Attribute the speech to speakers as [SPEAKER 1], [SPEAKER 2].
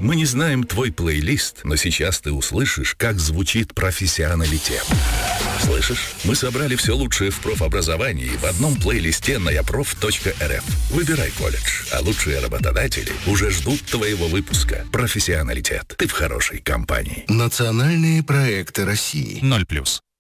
[SPEAKER 1] Мы не знаем твой плейлист, но сейчас ты услышишь, как звучит профессионалитет. Слышишь? Мы собрали все лучшее в профобразовании в одном плейлисте на yaprof.rf. Выбирай колледж, а лучшие работодатели уже ждут твоего выпуска. Профессионалитет. Ты в хорошей компании.
[SPEAKER 2] Национальные проекты России.
[SPEAKER 3] 0+.